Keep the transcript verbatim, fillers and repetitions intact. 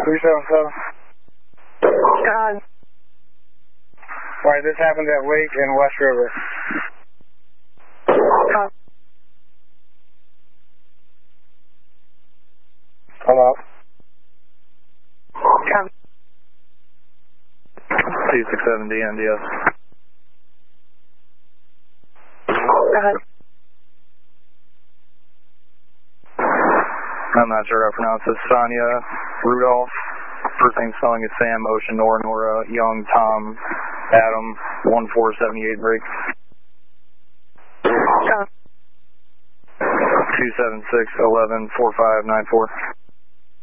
three seven seven. God. Alright, this happened at Lake and West River. God. Hello. God. two six seven D M D S. God. I'm not sure how to pronounce this. Sonia, Rudolph, first name spelling is Sam, Ocean, Nora, Nora, Young, Tom, Adam, one four seven eight break. God. two seven six eleven four five nine four.